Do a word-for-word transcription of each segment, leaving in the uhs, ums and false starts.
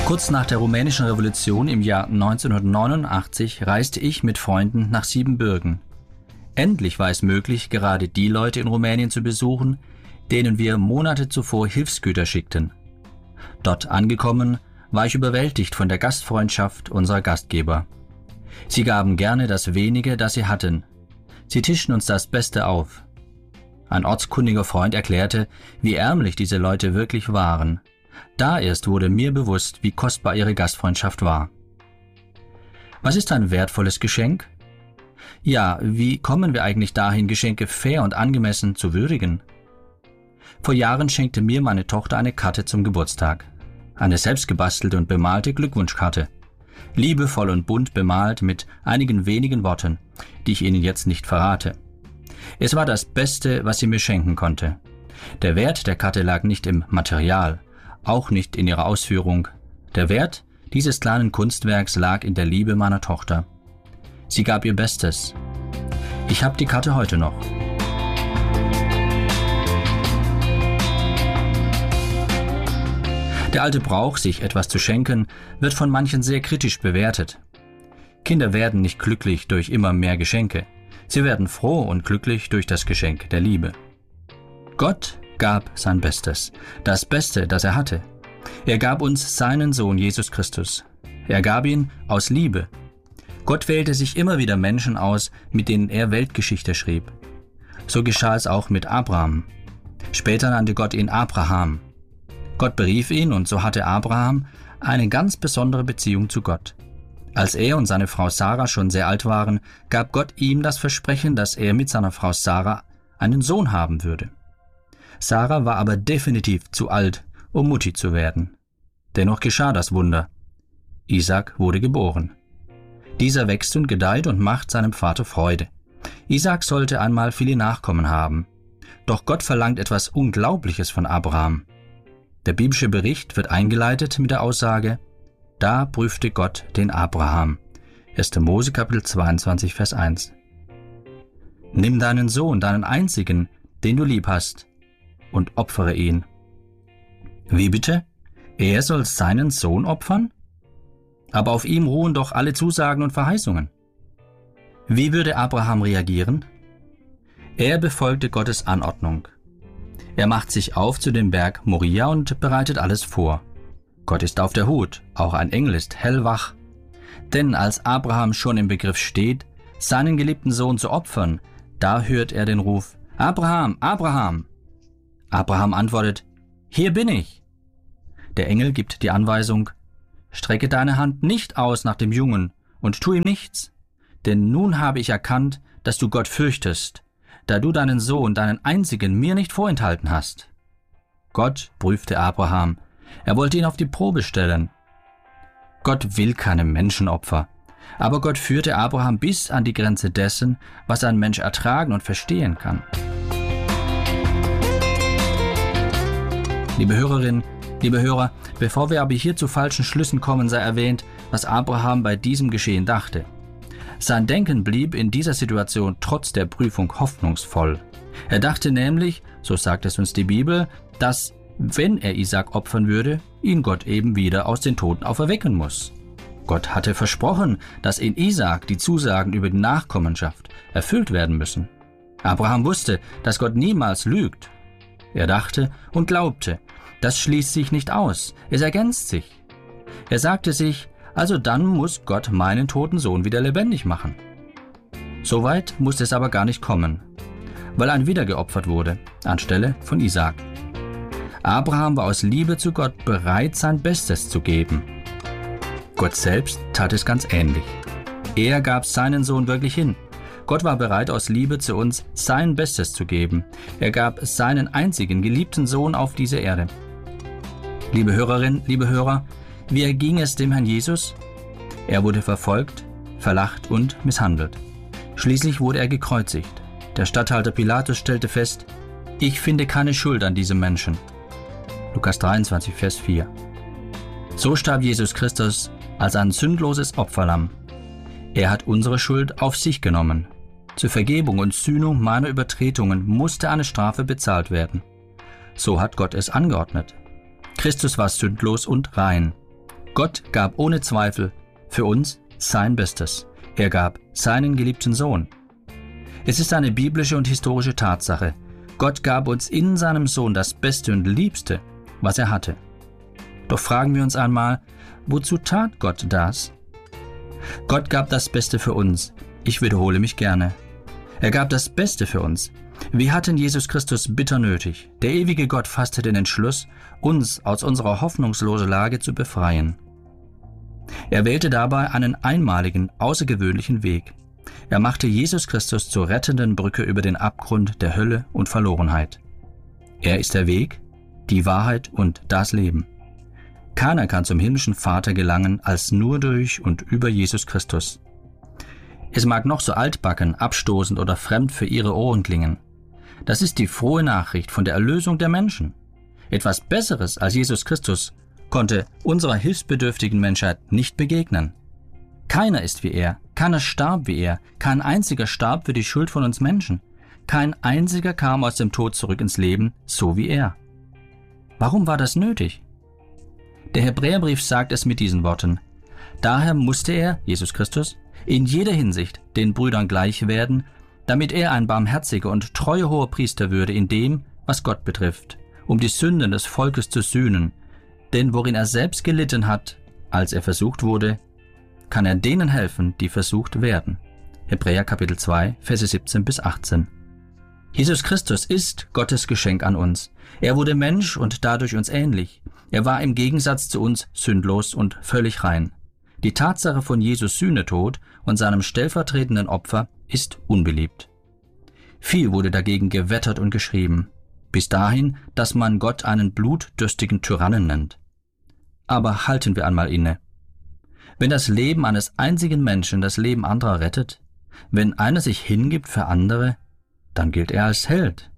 Kurz nach der Rumänischen Revolution im Jahr neunzehnhundertneunundachtzig reiste ich mit Freunden nach Siebenbürgen. Endlich war es möglich, gerade die Leute in Rumänien zu besuchen, denen wir Monate zuvor Hilfsgüter schickten. Dort angekommen, war ich überwältigt von der Gastfreundschaft unserer Gastgeber. Sie gaben gerne das Wenige, das sie hatten. Sie tischten uns das Beste auf. Ein ortskundiger Freund erklärte, wie ärmlich diese Leute wirklich waren. Da erst wurde mir bewusst, wie kostbar ihre Gastfreundschaft war. Was ist ein wertvolles Geschenk? Ja, wie kommen wir eigentlich dahin, Geschenke fair und angemessen zu würdigen? Vor Jahren schenkte mir meine Tochter eine Karte zum Geburtstag. Eine selbstgebastelte und bemalte Glückwunschkarte. Liebevoll und bunt bemalt mit einigen wenigen Worten, die ich Ihnen jetzt nicht verrate. Es war das Beste, was sie mir schenken konnte. Der Wert der Karte lag nicht im Material, auch nicht in ihrer Ausführung. Der Wert dieses kleinen Kunstwerks lag in der Liebe meiner Tochter. Sie gab ihr Bestes. Ich habe die Karte heute noch. Der alte Brauch, sich etwas zu schenken, wird von manchen sehr kritisch bewertet. Kinder werden nicht glücklich durch immer mehr Geschenke. Sie werden froh und glücklich durch das Geschenk der Liebe. Gott gab sein Bestes, das Beste, das er hatte. Er gab uns seinen Sohn Jesus Christus. Er gab ihn aus Liebe. Gott wählte sich immer wieder Menschen aus, mit denen er Weltgeschichte schrieb. So geschah es auch mit Abraham. Später nannte Gott ihn Abraham. Gott berief ihn und so hatte Abraham eine ganz besondere Beziehung zu Gott. Als er und seine Frau Sarah schon sehr alt waren, gab Gott ihm das Versprechen, dass er mit seiner Frau Sarah einen Sohn haben würde. Sarah war aber definitiv zu alt, um Mutti zu werden. Dennoch geschah das Wunder. Isaak wurde geboren. Dieser wächst und gedeiht und macht seinem Vater Freude. Isaak sollte einmal viele Nachkommen haben. Doch Gott verlangt etwas Unglaubliches von Abraham. Der biblische Bericht wird eingeleitet mit der Aussage: Da prüfte Gott den Abraham. erster Mose Kapitel zweiundzwanzig, Vers eins. Nimm deinen Sohn, deinen einzigen, den du lieb hast, und opfere ihn. Wie bitte? Er soll seinen Sohn opfern? Aber auf ihm ruhen doch alle Zusagen und Verheißungen. Wie würde Abraham reagieren? Er befolgte Gottes Anordnung. Er macht sich auf zu dem Berg Moria und bereitet alles vor. Gott ist auf der Hut, auch ein Engel ist hellwach. Denn als Abraham schon im Begriff steht, seinen geliebten Sohn zu opfern, da hört er den Ruf: Abraham, Abraham! Abraham antwortet: Hier bin ich. Der Engel gibt die Anweisung: Strecke deine Hand nicht aus nach dem Jungen und tu ihm nichts, denn nun habe ich erkannt, dass du Gott fürchtest, da du deinen Sohn, deinen einzigen, mir nicht vorenthalten hast. Gott prüfte Abraham. Er wollte ihn auf die Probe stellen. Gott will keine Menschenopfer, aber Gott führte Abraham bis an die Grenze dessen, was ein Mensch ertragen und verstehen kann. Liebe Hörerinnen, liebe Hörer, bevor wir aber hier zu falschen Schlüssen kommen, sei erwähnt, was Abraham bei diesem Geschehen dachte. Sein Denken blieb in dieser Situation trotz der Prüfung hoffnungsvoll. Er dachte nämlich, so sagt es uns die Bibel, dass, wenn er Isaak opfern würde, ihn Gott eben wieder aus den Toten auferwecken muss. Gott hatte versprochen, dass in Isaak die Zusagen über die Nachkommenschaft erfüllt werden müssen. Abraham wusste, dass Gott niemals lügt. Er dachte und glaubte, das schließt sich nicht aus, es ergänzt sich. Er sagte sich, also dann muss Gott meinen toten Sohn wieder lebendig machen. Soweit musste es aber gar nicht kommen, weil ein Widder geopfert wurde, anstelle von Isaak. Abraham war aus Liebe zu Gott bereit, sein Bestes zu geben. Gott selbst tat es ganz ähnlich. Er gab seinen Sohn wirklich hin. Gott war bereit, aus Liebe zu uns sein Bestes zu geben. Er gab seinen einzigen geliebten Sohn auf diese Erde. Liebe Hörerinnen, liebe Hörer, wie erging es dem Herrn Jesus? Er wurde verfolgt, verlacht und misshandelt. Schließlich wurde er gekreuzigt. Der Statthalter Pilatus stellte fest: Ich finde keine Schuld an diesem Menschen. Lukas dreiundzwanzig, Vers vier. So starb Jesus Christus als ein sündloses Opferlamm. Er hat unsere Schuld auf sich genommen. Zur Vergebung und Sühnung meiner Übertretungen musste eine Strafe bezahlt werden. So hat Gott es angeordnet. Christus war sündlos und rein. Gott gab ohne Zweifel für uns sein Bestes. Er gab seinen geliebten Sohn. Es ist eine biblische und historische Tatsache. Gott gab uns in seinem Sohn das Beste und Liebste, was er hatte. Doch fragen wir uns einmal, wozu tat Gott das? Gott gab das Beste für uns. Ich wiederhole mich gerne. Er gab das Beste für uns. Wir hatten Jesus Christus bitter nötig. Der ewige Gott fasste den Entschluss, uns aus unserer hoffnungslosen Lage zu befreien. Er wählte dabei einen einmaligen, außergewöhnlichen Weg. Er machte Jesus Christus zur rettenden Brücke über den Abgrund der Hölle und Verlorenheit. Er ist der Weg, die Wahrheit und das Leben. Keiner kann zum himmlischen Vater gelangen, als nur durch und über Jesus Christus. Es mag noch so altbacken, abstoßend oder fremd für Ihre Ohren klingen. Das ist die frohe Nachricht von der Erlösung der Menschen. Etwas Besseres als Jesus Christus konnte unserer hilfsbedürftigen Menschheit nicht begegnen. Keiner ist wie er, keiner starb wie er, kein einziger starb für die Schuld von uns Menschen. Kein einziger kam aus dem Tod zurück ins Leben, so wie er. Warum war das nötig? Der Hebräerbrief sagt es mit diesen Worten: Daher musste er, Jesus Christus, in jeder Hinsicht den Brüdern gleich werden, damit er ein barmherziger und treuer Hohepriester würde in dem, was Gott betrifft, um die Sünden des Volkes zu sühnen, denn worin er selbst gelitten hat, als er versucht wurde, kann er denen helfen, die versucht werden. Hebräer Kapitel zwei, Verse siebzehn bis achtzehn. Jesus Christus ist Gottes Geschenk an uns. Er wurde Mensch und dadurch uns ähnlich. Er war im Gegensatz zu uns sündlos und völlig rein. Die Tatsache von Jesus Sühnetod und seinem stellvertretenden Opfer ist unbeliebt. Viel wurde dagegen gewettert und geschrieben, bis dahin, dass man Gott einen blutdürstigen Tyrannen nennt. Aber halten wir einmal inne. Wenn das Leben eines einzigen Menschen das Leben anderer rettet, wenn einer sich hingibt für andere, dann gilt er als Held.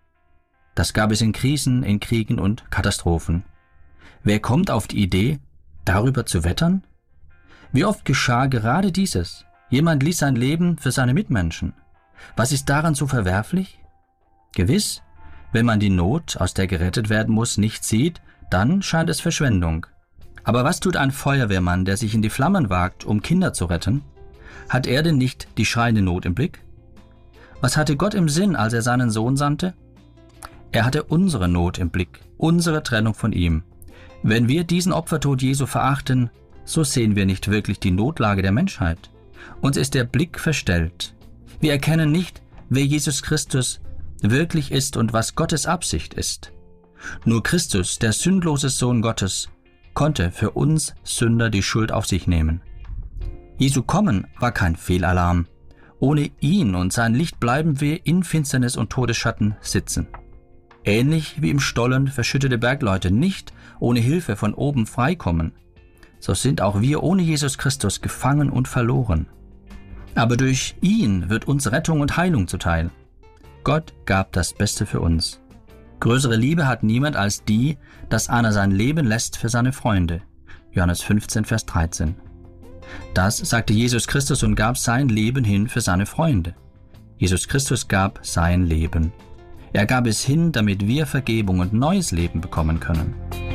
Das gab es in Krisen, in Kriegen und Katastrophen. Wer kommt auf die Idee, darüber zu wettern? Wie oft geschah gerade dieses? Jemand ließ sein Leben für seine Mitmenschen. Was ist daran so verwerflich? Gewiss, wenn man die Not, aus der gerettet werden muss, nicht sieht, dann scheint es Verschwendung. Aber was tut ein Feuerwehrmann, der sich in die Flammen wagt, um Kinder zu retten? Hat er denn nicht die schreiende Not im Blick? Was hatte Gott im Sinn, als er seinen Sohn sandte? Er hatte unsere Not im Blick, unsere Trennung von ihm. Wenn wir diesen Opfertod Jesu verachten, so sehen wir nicht wirklich die Notlage der Menschheit. Uns ist der Blick verstellt. Wir erkennen nicht, wer Jesus Christus wirklich ist und was Gottes Absicht ist. Nur Christus, der sündlose Sohn Gottes, konnte für uns Sünder die Schuld auf sich nehmen. Jesu Kommen war kein Fehlalarm. Ohne ihn und sein Licht bleiben wir in Finsternis und Todesschatten sitzen. Ähnlich wie im Stollen verschüttete Bergleute nicht ohne Hilfe von oben freikommen, so sind auch wir ohne Jesus Christus gefangen und verloren. Aber durch ihn wird uns Rettung und Heilung zuteil. Gott gab das Beste für uns. Größere Liebe hat niemand als die, dass einer sein Leben lässt für seine Freunde. Johannes fünfzehn, Vers dreizehn. Das sagte Jesus Christus und gab sein Leben hin für seine Freunde. Jesus Christus gab sein Leben. Er gab es hin, damit wir Vergebung und neues Leben bekommen können.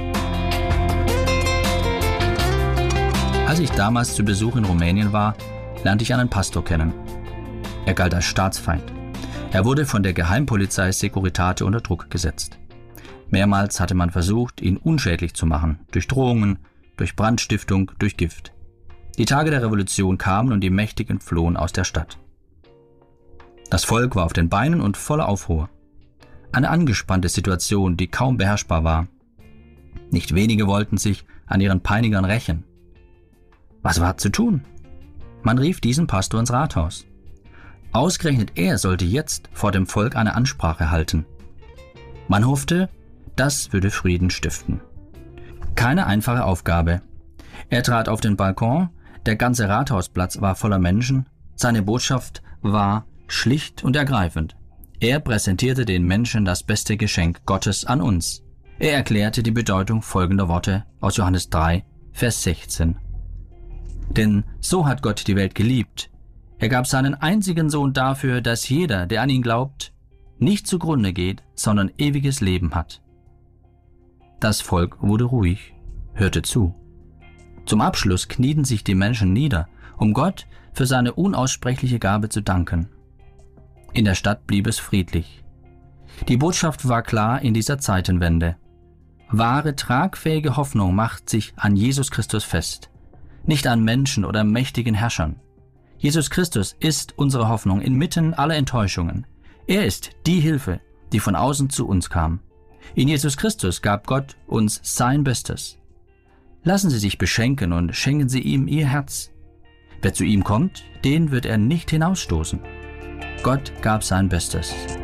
Als ich damals zu Besuch in Rumänien war, lernte ich einen Pastor kennen. Er galt als Staatsfeind. Er wurde von der Geheimpolizei Securitate unter Druck gesetzt. Mehrmals hatte man versucht, ihn unschädlich zu machen, durch Drohungen, durch Brandstiftung, durch Gift. Die Tage der Revolution kamen und die Mächtigen flohen aus der Stadt. Das Volk war auf den Beinen und voller Aufruhr. Eine angespannte Situation, die kaum beherrschbar war. Nicht wenige wollten sich an ihren Peinigern rächen. Was war zu tun? Man rief diesen Pastor ins Rathaus. Ausgerechnet er sollte jetzt vor dem Volk eine Ansprache halten. Man hoffte, das würde Frieden stiften. Keine einfache Aufgabe. Er trat auf den Balkon, der ganze Rathausplatz war voller Menschen. Seine Botschaft war schlicht und ergreifend. Er präsentierte den Menschen das beste Geschenk Gottes an uns. Er erklärte die Bedeutung folgender Worte aus Johannes drei, Vers sechzehn. Denn so hat Gott die Welt geliebt. Er gab seinen einzigen Sohn dafür, dass jeder, der an ihn glaubt, nicht zugrunde geht, sondern ewiges Leben hat. Das Volk wurde ruhig, hörte zu. Zum Abschluss knieten sich die Menschen nieder, um Gott für seine unaussprechliche Gabe zu danken. In der Stadt blieb es friedlich. Die Botschaft war klar in dieser Zeitenwende. Wahre, tragfähige Hoffnung macht sich an Jesus Christus fest, nicht an Menschen oder mächtigen Herrschern. Jesus Christus ist unsere Hoffnung inmitten aller Enttäuschungen. Er ist die Hilfe, die von außen zu uns kam. In Jesus Christus gab Gott uns sein Bestes. Lassen Sie sich beschenken und schenken Sie ihm Ihr Herz. Wer zu ihm kommt, den wird er nicht hinausstoßen. Gott gab sein Bestes.